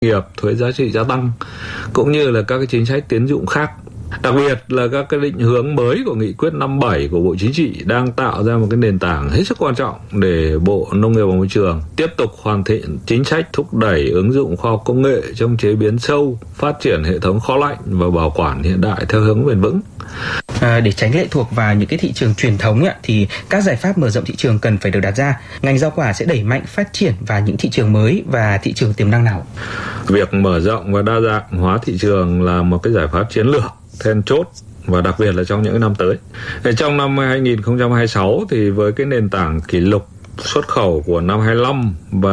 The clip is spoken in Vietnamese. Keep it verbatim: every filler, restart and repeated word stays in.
nghiệp, thuế giá trị gia tăng, cũng như là các cái chính sách tín dụng khác. Đặc biệt là các cái định hướng mới của nghị quyết năm bảy của Bộ Chính trị đang tạo ra một cái nền tảng hết sức quan trọng để Bộ Nông nghiệp và Môi trường tiếp tục hoàn thiện chính sách thúc đẩy ứng dụng khoa học công nghệ trong chế biến sâu, phát triển hệ thống kho lạnh và bảo quản hiện đại theo hướng bền vững. À, để tránh lệ thuộc vào những cái thị trường truyền thống ấy, thì các giải pháp mở rộng thị trường cần phải được đặt ra. Ngành rau quả sẽ đẩy mạnh phát triển vào những thị trường mới và thị trường tiềm năng nào? Việc mở rộng và đa dạng hóa thị trường là một cái giải pháp chiến lược then chốt, và đặc biệt là trong những năm tới. Trong năm hai nghìn không trăm hai mươi sáu thì với cái nền tảng kỷ lục xuất khẩu của năm hai mươi lăm và